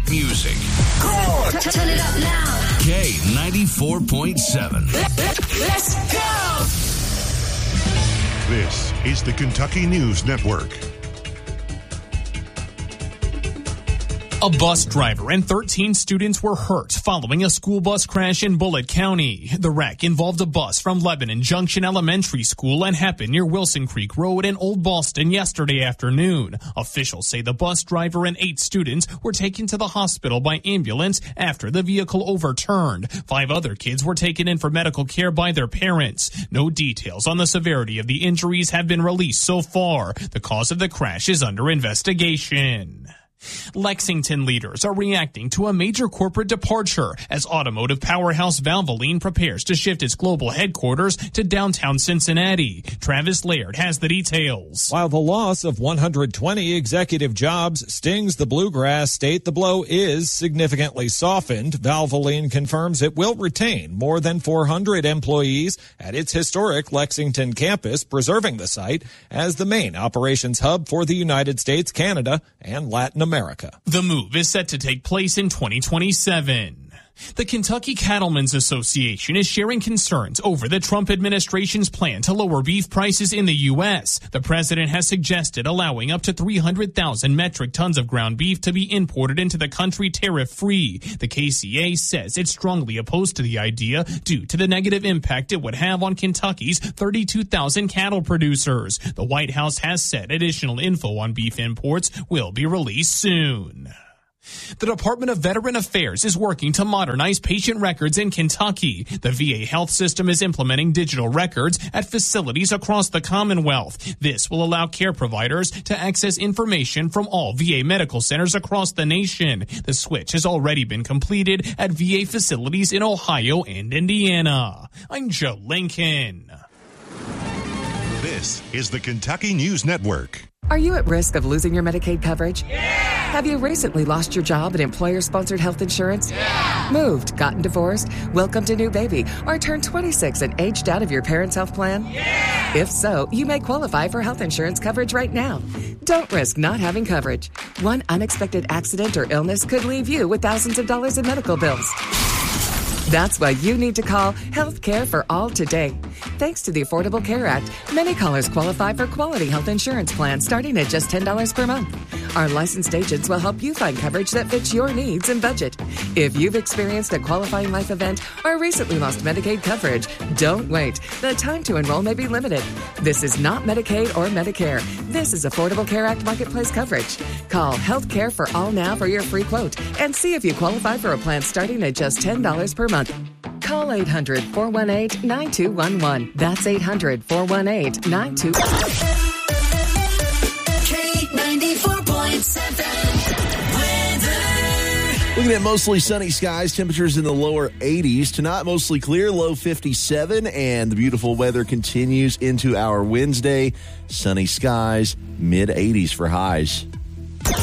music. Cool. Turn it up now. K94.7. Let's go. This is the Kentucky News Network. A bus driver and 13 students were hurt following a school bus crash in Bullitt County. The wreck involved a bus from Lebanon Junction Elementary School and happened near Wilson Creek Road in Old Boston yesterday afternoon. Officials say the bus driver and 8 students were taken to the hospital by ambulance after the vehicle overturned. 5 other kids were taken in for medical care by their parents. No details on the severity of the injuries have been released so far. The cause of the crash is under investigation. Lexington leaders are reacting to a major corporate departure as automotive powerhouse Valvoline prepares to shift its global headquarters to downtown Cincinnati. Travis Laird has the details. While the loss of 120 executive jobs stings the bluegrass state, the blow is significantly softened. Valvoline confirms it will retain more than 400 employees at its historic Lexington campus, preserving the site as the main operations hub for the United States, Canada, and Latin America. The move is set to take place in 2027. The Kentucky Cattlemen's Association is sharing concerns over the Trump administration's plan to lower beef prices in the U.S. The president has suggested allowing up to 300,000 metric tons of ground beef to be imported into the country tariff-free. The KCA says it's strongly opposed to the idea due to the negative impact it would have on Kentucky's 32,000 cattle producers. The White House has said additional info on beef imports will be released soon. The Department of Veteran Affairs is working to modernize patient records in Kentucky. The VA health system is implementing digital records at facilities across the Commonwealth. This will allow care providers to access information from all VA medical centers across the nation. The switch has already been completed at VA facilities in Ohio and Indiana. I'm Joe Lincoln. This is the Kentucky News Network. Are you at risk of losing your Medicaid coverage? Yeah! Have you recently lost your job at employer-sponsored health insurance? Yeah! Moved, gotten divorced, welcomed a new baby, or turned 26 and aged out of your parents' health plan? Yeah! If so, you may qualify for health insurance coverage right now. Don't risk not having coverage. One unexpected accident or illness could leave you with thousands of dollars in medical bills. That's why you need to call Health Care for All today. Thanks to the Affordable Care Act, many callers qualify for quality health insurance plans starting at just $10 per month. Our licensed agents will help you find coverage that fits your needs and budget. If you've experienced a qualifying life event or recently lost Medicaid coverage, don't wait. The time to enroll may be limited. This is not Medicaid or Medicare. This is Affordable Care Act Marketplace coverage. Call Health Care for All now for your free quote and see if you qualify for a plan starting at just $10 per month. Call 800-418-9211. That's 800-418-9211. K94.7 Looking at mostly sunny skies, temperatures in the lower 80s. Tonight, mostly clear, low 57, and the beautiful weather continues into our Wednesday. Sunny skies, mid 80s for highs.